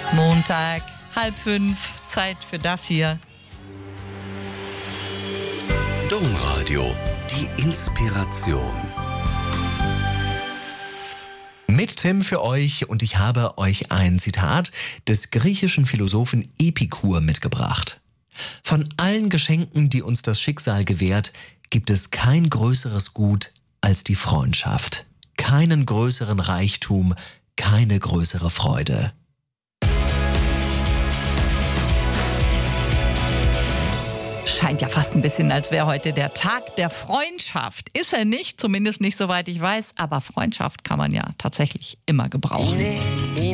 Montag, 4:30, Zeit für das hier. Domradio, die Inspiration. Mit Tim für euch, und ich habe euch ein Zitat des griechischen Philosophen Epikur mitgebracht. Von allen Geschenken, die uns das Schicksal gewährt, gibt es kein größeres Gut als die Freundschaft. Keinen größeren Reichtum, keine größere Freude. Scheint ja fast ein bisschen, als wäre heute der Tag der Freundschaft. Ist er nicht, zumindest nicht soweit ich weiß, aber Freundschaft kann man ja tatsächlich immer gebrauchen.